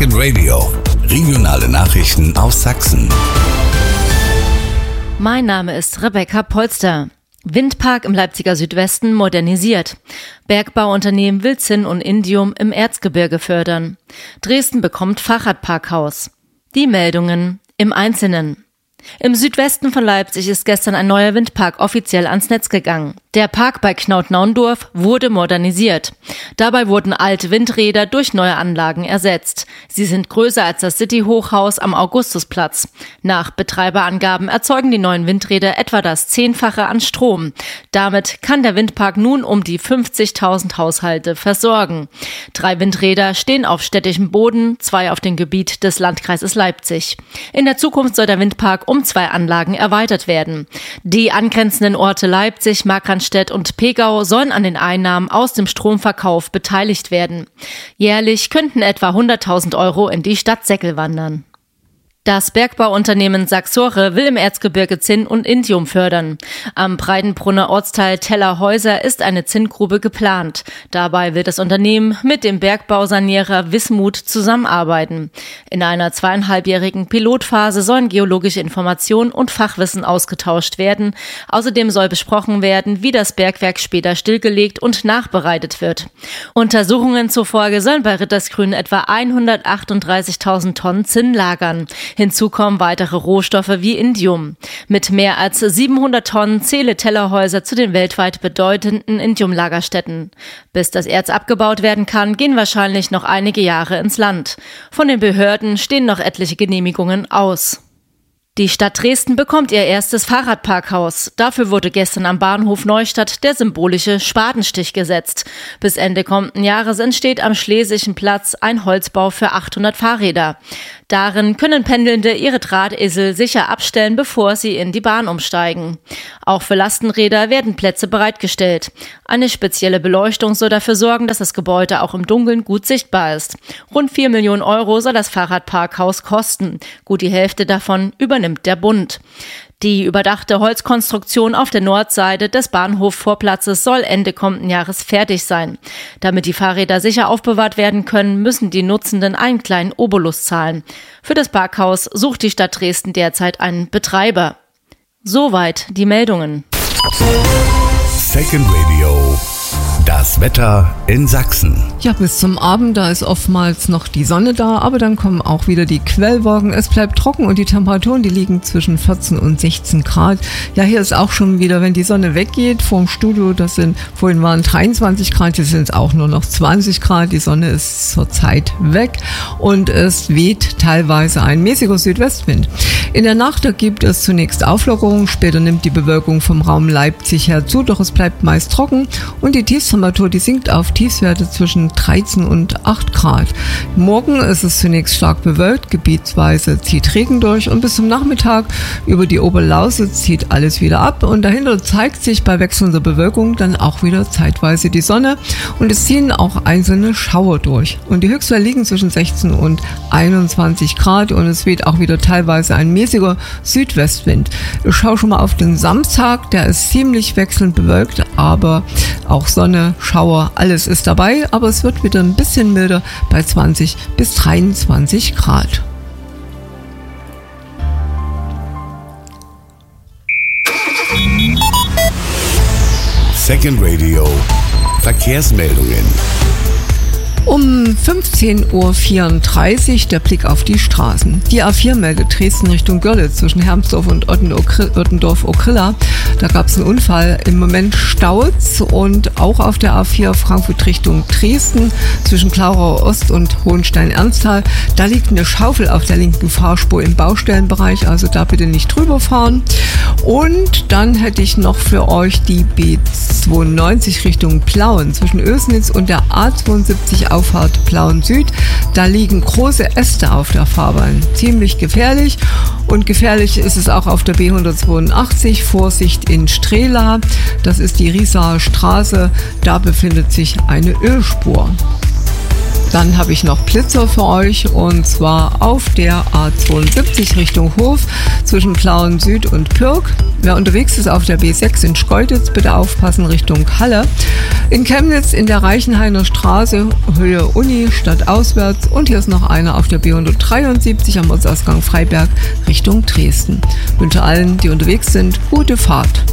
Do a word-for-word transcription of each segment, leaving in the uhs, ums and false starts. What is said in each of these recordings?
Second Radio. Regionale Nachrichten aus Sachsen. Mein Name ist Rebecca Polster. Windpark im Leipziger Südwesten modernisiert. Bergbauunternehmen will Zinn und Indium im Erzgebirge fördern. Dresden bekommt Fahrradparkhaus. Die Meldungen im Einzelnen. Im Südwesten von Leipzig ist gestern ein neuer Windpark offiziell ans Netz gegangen. Der Park bei Knaut-Naundorf wurde modernisiert. Dabei wurden alte Windräder durch neue Anlagen ersetzt. Sie sind größer als das City-Hochhaus am Augustusplatz. Nach Betreiberangaben erzeugen die neuen Windräder etwa das Zehnfache an Strom. Damit kann der Windpark nun um die fünfzigtausend Haushalte versorgen. Drei Windräder stehen auf städtischem Boden, zwei auf dem Gebiet des Landkreises Leipzig. In der Zukunft soll der Windpark um zwei Anlagen erweitert werden. Die angrenzenden Orte Leipzig, Markranstädt und Pegau sollen an den Einnahmen aus dem Stromverkauf beteiligt werden. Jährlich könnten etwa hunderttausend Euro in die Stadtsäckel wandern. Das Bergbauunternehmen Saxore will im Erzgebirge Zinn und Indium fördern. Am Breidenbrunner Ortsteil Tellerhäuser ist eine Zinngrube geplant. Dabei will das Unternehmen mit dem Bergbausanierer Wismut zusammenarbeiten. In einer zweieinhalbjährigen Pilotphase sollen geologische Informationen und Fachwissen ausgetauscht werden. Außerdem soll besprochen werden, wie das Bergwerk später stillgelegt und nachbereitet wird. Untersuchungen zufolge sollen bei Rittersgrün etwa hundertachtunddreißigtausend Tonnen Zinn lagern. Hinzu kommen weitere Rohstoffe wie Indium. Mit mehr als siebenhundert Tonnen zähle Tellerhäuser zu den weltweit bedeutenden Indiumlagerstätten. Bis das Erz abgebaut werden kann, gehen wahrscheinlich noch einige Jahre ins Land. Von den Behörden stehen noch etliche Genehmigungen aus. Die Stadt Dresden bekommt ihr erstes Fahrradparkhaus. Dafür wurde gestern am Bahnhof Neustadt der symbolische Spatenstich gesetzt. Bis Ende kommenden Jahres entsteht am Schlesischen Platz ein Holzbau für achthundert Fahrräder. Darin können Pendelnde ihre Drahtesel sicher abstellen, bevor sie in die Bahn umsteigen. Auch für Lastenräder werden Plätze bereitgestellt. Eine spezielle Beleuchtung soll dafür sorgen, dass das Gebäude auch im Dunkeln gut sichtbar ist. Rund vier Millionen Euro soll das Fahrradparkhaus kosten. Gut die Hälfte davon übernimmt der Bund. Die überdachte Holzkonstruktion auf der Nordseite des Bahnhofvorplatzes soll Ende kommenden Jahres fertig sein. Damit die Fahrräder sicher aufbewahrt werden können, müssen die Nutzenden einen kleinen Obolus zahlen. Für das Parkhaus sucht die Stadt Dresden derzeit einen Betreiber. Soweit die Meldungen. Second Radio. Das Wetter in Sachsen. Ja, bis zum Abend, da ist oftmals noch die Sonne da, aber dann kommen auch wieder die Quellwolken. Es bleibt trocken und die Temperaturen, die liegen zwischen vierzehn und sechzehn Grad. Ja, hier ist auch schon wieder, wenn die Sonne weggeht vorm Studio, das sind, vorhin waren dreiundzwanzig Grad, hier sind es auch nur noch zwanzig Grad. Die Sonne ist zurzeit weg und es weht teilweise ein mäßiger Südwestwind. In der Nacht, da gibt es zunächst Auflockerungen, später nimmt die Bewölkung vom Raum Leipzig her zu, doch es bleibt meist trocken und die Tiefstemperatur, die sinkt auf Tiefstwerte zwischen dreizehn und acht Grad. Morgen ist es zunächst stark bewölkt, gebietsweise zieht Regen durch und bis zum Nachmittag über die Oberlausitz zieht alles wieder ab und dahinter zeigt sich bei wechselnder Bewölkung dann auch wieder zeitweise die Sonne und es ziehen auch einzelne Schauer durch. Und die Höchstwerte liegen zwischen sechzehn und einundzwanzig Grad und es weht auch wieder teilweise ein mäßiger Südwestwind. Ich schaue schon mal auf den Samstag, der ist ziemlich wechselnd bewölkt, aber auch Sonne, Schauer, alles ist dabei, aber es wird wieder ein bisschen milder bei zwanzig bis dreiundzwanzig Grad. Second Radio. Verkehrsmeldungen. Um fünfzehn Uhr vierunddreißig der Blick auf die Straßen. Die A vier meldet Dresden Richtung Görlitz zwischen Hermsdorf und Ottendorf-Okrilla. Da gab es einen Unfall. Im Moment staut's und auch auf der A vier Frankfurt Richtung Dresden zwischen Klauchau Ost und Hohenstein-Ernsthal. Da liegt eine Schaufel auf der linken Fahrspur im Baustellenbereich, also da bitte nicht drüber fahren. Und dann hätte ich noch für euch die B zweiundneunzig Richtung Plauen zwischen Ösnitz und der A zweiundsiebzig Auffahrt Plauen Süd. Da liegen große Äste auf der Fahrbahn. Ziemlich gefährlich. Und gefährlich ist es auch auf der B hundertzweiundachtzig. Vorsicht in Strehla. Das ist die Riesaer Straße. Da befindet sich eine Ölspur. Dann habe ich noch Blitzer für euch und zwar auf der A zweiundsiebzig Richtung Hof zwischen Plauen Süd und Pürg. Wer unterwegs ist auf der B sechs in Schkeuditz, bitte aufpassen Richtung Halle. In Chemnitz in der Reichenhainer Straße, Höhe Uni, stadtauswärts. Und hier ist noch einer auf der B hundertdreiundsiebzig am Ortsausgang Freiberg Richtung Dresden. Ich wünsche allen, die unterwegs sind, gute Fahrt.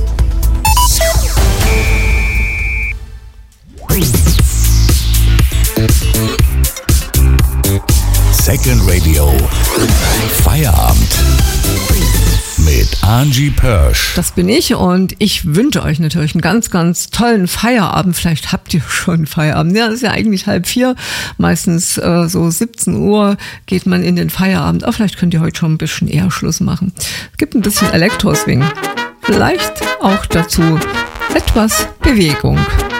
Second Radio Feierabend mit Angie Pörsch. Das bin ich und ich wünsche euch natürlich einen ganz, ganz tollen Feierabend. Vielleicht habt ihr schon Feierabend. Ja, das ist ja eigentlich halb vier. Meistens äh, so siebzehn Uhr geht man in den Feierabend. Aber vielleicht könnt ihr heute schon ein bisschen eher Schluss machen. Es gibt ein bisschen Elektroswing. Vielleicht auch dazu etwas Bewegung.